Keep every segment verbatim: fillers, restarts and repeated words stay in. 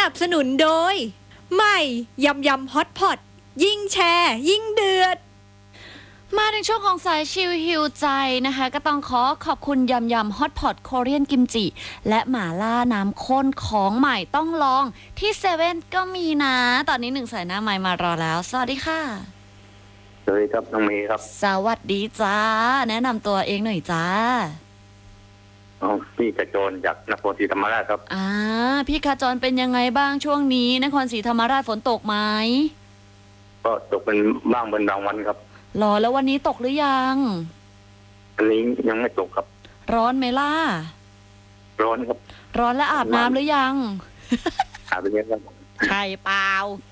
นับสนุนโดยใหม่ยำยำฮอตพอตยิ่งแชร์ยิ่งเดือดมาในช่วงของสายชิลฮิวใจนะคะก็ต้องขอขอบคุณยำยำฮอตพอตโคเรียนกิมจิและหม่าล่าน้ำข้นของใหม่ต้องลองที่เซเว่นก็มีนะตอนนี้หนึ่งสายหน้าใหม่มารอแล้วสวัสดีค่ะสวัสดีครับน้องเมย์ครับสวัสดีจ้าแนะนำตัวเองหน่อยจ้าอ๋อพี่กระโจนจากนครศรีธรรมราชครับอ่าพี่กระโจนเป็นยังไงบ้างช่วงนี้นครศรีธรรมราชฝนตกไหมก็ตกเป็นบ้างเป็นบางวันครับรอแล้ววันนี้ตกหรือยังวันนี้ยังไม่ตกครับร้อนไหมล่ะร้อนครับร้อนแล้วอาบน้ำหรือยังอาบไปแล้วครับใช่เปล่า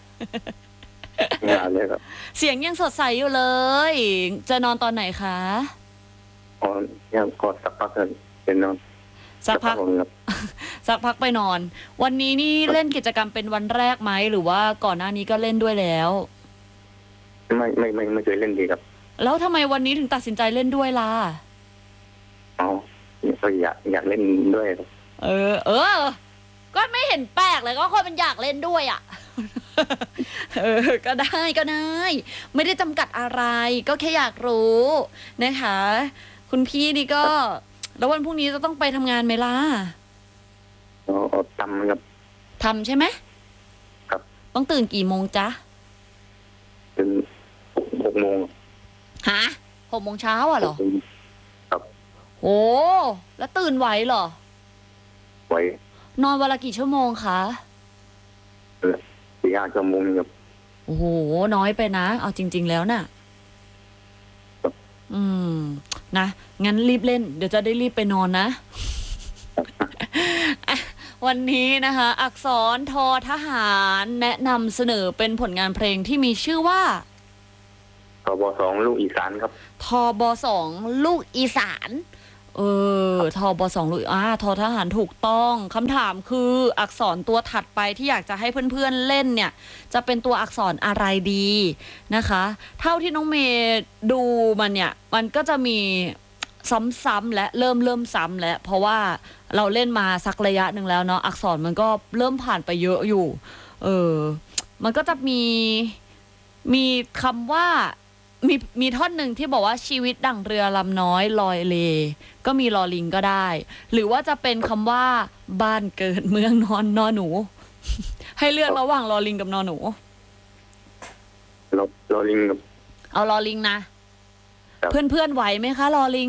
อาบเลยครับเสียงยังสดใสอยู่เลยจะนอนตอนไหนคะอ๋อยังกอดสักพักเลยเป็นนอนสักพักสักพักไปนอนวันนี้นี่เล่นกิจกรรมเป็นวันแรกไหมหรือว่าก่อนหน้านี้ก็เล่นด้วยแล้วไม่ไม่ไม่ไม่เคยเล่นดีครับแล้วทำไมวันนี้ถึงตัดสินใจเล่นด้วยล่ะอ๋อก็อยากอยากเล่นด้วยครับเออเออก็ไม่เห็นแปลกเลยก็คนมันอยากเล่นด้วยอ่ะเออก็ได้ก็ได้ไม่ได้จำกัดอะไรก็แค่อยากรู้นะคะคุณพี่นี่ก็แล้ววันพรุ่งนี้จะต้องไปทำงานไหมล่ะอ๋อทำครับทำใช่ไหมครับต้องตื่นกี่โมงจ๊ะตื่นหกโมงฮะหกโมงเช้าอ่ะเหรอครับโอ้แล้วตื่นไหวเหรอไหวนอนวันละกี่ชั่วโมงคะสี่ห้าชั่วโมงครับโอ้โหน้อยไปนะเอาจริงๆแล้วน่ะอืมนะงั้นรีบเล่นเดี๋ยวจะได้รีบไปนอนนะวันนี้นะคะอักษรทอทหารแนะนำเสนอเป็นผลงานเพลงที่มีชื่อว่าทบสองลูกอีสานครับทบสองลูกอีสานเออทบสองลูกอ่าทอทหารถูกต้องคำถามคืออักษรตัวถัดไปที่อยากจะให้เพื่อนๆเล่นเนี่ยจะเป็นตัวอักษรอะไรดีนะคะเท่าที่น้องเมย์ดูมันเนี่ยมันก็จะมีซ้ำๆและเริ่มเริ่มซ้ำแล้วเพราะว่าเราเล่นมาสักระยะหนึ่งแล้วเนาะอักษรมันก็เริ่มผ่านไปเยอะอยู่เออมันก็จะมีมีคำว่ามีมีท่อนหนึ่งที่บอกว่าชีวิตดั่งเรือลำน้อยลอยเลก็มีลอลิงก็ได้หรือว่าจะเป็นคำว่าบ้านเกิดเมืองนอนนอหนูให้เลือกระหว่างลอลิงกับนอหนูลอลิงกับเอาลอลิงนะเพื่อนเพื่อนไหวไหมคะลอลิง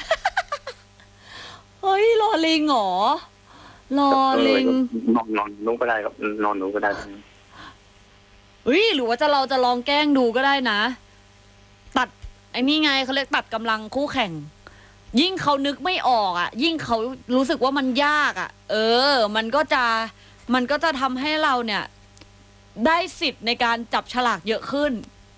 เฮ้ยลอลิงเหรอลอลิงนอนนอนหนูก็ได้ครับนอนหนูก็ได้เฮ้ยหรือว่าจะเราจะลองแกล้งดูก็ได้นะตัดไอ้นี่ไงเขาเรียกตัดกำลังคู่แข่งยิ่งเขานึกไม่ออกอ่ะยิ่งเขารู้สึกว่ามันยากอ่ะเออมันก็จะมันก็จะทำให้เราเนี่ยได้สิทธิ์ในการจับฉลากเยอะขึ้น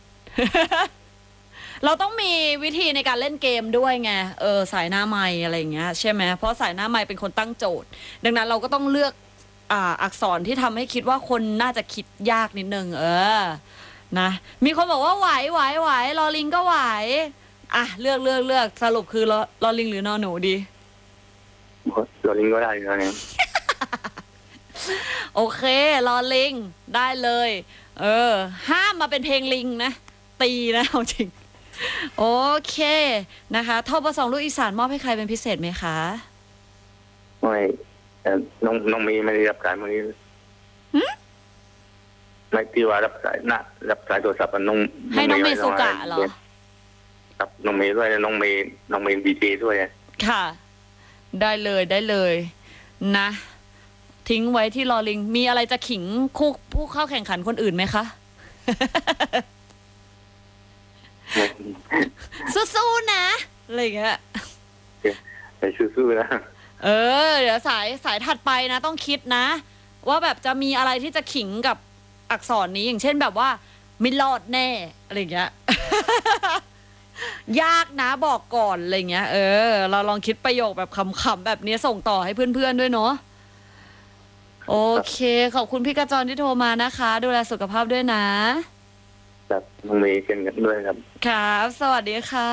เราต้องมีวิธีในการเล่นเกมด้วยไงเออสายหน้าไมค์อะไรอย่างเงี้ยใช่ไหมเพราะสายหน้าไมค์เป็นคนตั้งโจทย์ดังนั้นเราก็ต้องเลือกอ่าอักษรที่ทำให้คิดว่าคนน่าจะคิดยากนิดนึงเออนะมีคนบอกว่าไหวไหวไหวลอลิงก็ไหวอ่ะเลือกเลือกเลือกสรุปคือลอลอลิงหรือนอหนูดีลอลิงก็ได้นะเนี่ยโอเคลอลิงได้เลยเออห้ามมาเป็นเพลงลิงนะตีนะเอาจริงโอเคนะคะทบสองลูกอีสานมอบให้ใครเป็นพิเศษไหมคะไม่น้องน้องมีไม่ได้รับสายมานี้ไม่ที่ว่ารับสายนะรับสายโทรศัพท์น้องให้น้องเมสุกะเหรอครับน้องเมย์ด้วยน้องเมย์น้องเมย์ดีเจด้วยค่ะได้เลยได้เลยนะทิ้งไว้ที่ลอลิงมีอะไรจะขิงคู่ผู้เข้าแข่งขันคนอื่นไหมคะสู้ๆนะอะไรอย่างเงี้ยไปสู้ๆนะเออเดี๋ยวสายสายถัดไปนะต้องคิดนะว่าแบบจะมีอะไรที่จะขิงกับอักษรนี้อย่างเช่นแบบว่าไม่รอดแน่อะไรอย่างเงี้ยยากนะบอกก่อนอะไรเงี้ยเออเราลองคิดประโยคแบบขำๆแบบนี้ส่งต่อให้เพื่อนๆด้วยเนาะโอเคขอบคุณพี่กระจรที่โทรมานะคะดูแลสุขภาพด้วยนะครับน้องเมย์กันกันด้วยครับครับสวัสดีค่ะ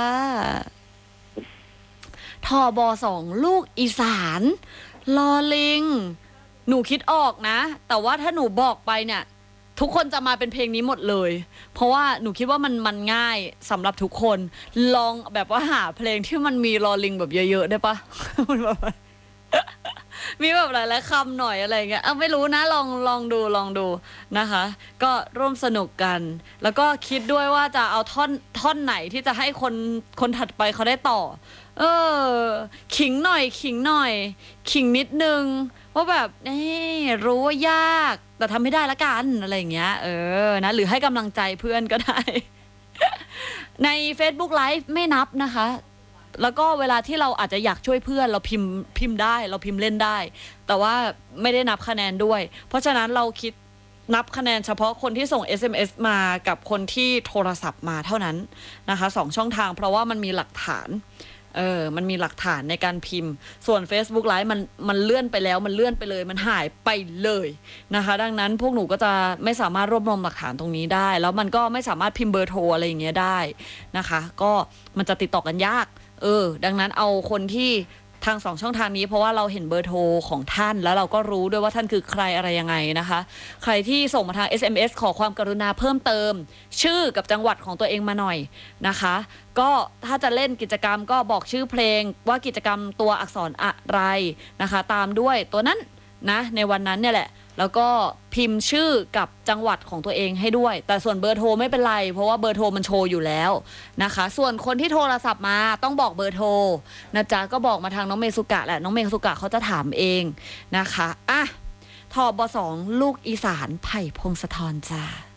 ทบสองลูกอีสานลอลิงหนูคิดออกนะ แต่ว่าถ้าหนูบอกไปเนี่ยทุกคนจะมาเป็นเพลงนี้หมดเลยเพราะว่าหนูคิดว่ามันมันง่ายสำหรับทุกคนลองแบบว่าหาเพลงที่มันมีลอลิงแบบเยอะๆได้ปะ มันแบบมีแบบหลายๆคำหน่อยอะไรเงี้ยเอาไม่รู้นะลองลองดูลองดูนะคะ ก็ร่วมสนุกกัน แล้วก็คิดด้วยว่าจะเอาท่อนท่อนไหนที่จะให้คนคนถัดไปเขาได้ต่อ เออขิงหน่อยขิงหน่อย ขิงนิดนึงว่าแบบนี่รู้ว่ายากแต่ทำไม่ได้ละกันอะไรอย่างเงี้ยเออนะหรือให้กำลังใจเพื่อนก็ได้ ใน Facebook Live ไม่นับนะคะแล้วก็เวลาที่เราอาจจะอยากช่วยเพื่อนเราพิมพ์พิมพ์ได้เราพิมพ์เล่นได้ แต่ว่าไม่ได้นับคะแนนด้วยเพราะฉะนั้นเราคิดนับคะแนนเฉพาะคนที่ส่ง เอส เอ็ม เอส มากับคนที่โทรศัพท์มาเท่านั้นนะคะสองช่องทางเพราะว่ามันมีหลักฐานเออมันมีหลักฐานในการพิมพ์ส่วน Facebook Live มันมันเลื่อนไปแล้วมันเลื่อนไปเลยมันหายไปเลยนะคะดังนั้นพวกหนูก็จะไม่สามารถรวบรวมหลักฐานตรงนี้ได้แล้วมันก็ไม่สามารถพิมพ์เบอร์โทรอะไรอย่างเงี้ยได้นะคะก็มันจะติดต่อกันยากเออดังนั้นเอาคนที่ทางสองช่องทางนี้เพราะว่าเราเห็นเบอร์โทรของท่านแล้วเราก็รู้ด้วยว่าท่านคือใครอะไรยังไงนะคะใครที่ส่งมาทาง เอส เอ็ม เอส ขอความกรุณาเพิ่มเติมชื่อกับจังหวัดของตัวเองมาหน่อยนะคะก็ถ้าจะเล่นกิจกรรมก็บอกชื่อเพลงว่ากิจกรรมตัวอักษรอะไรนะคะตามด้วยตัวนั้นนะในวันนั้นเนี่ยแหละแล้วก็พิมพ์ชื่อกับจังหวัดของตัวเองให้ด้วยแต่ส่วนเบอร์โทรไม่เป็นไรเพราะว่าเบอร์โทรมันโชว์อยู่แล้วนะคะส่วนคนที่โทรศัพท์มาต้องบอกเบอร์โทรนะจ๊ะก็บอกมาทางน้องเมสุกะแหละน้องเมสุกะเขาจะถามเองนะคะอ่ะทบสองลูกอีสานไผ่พงศธรจ้า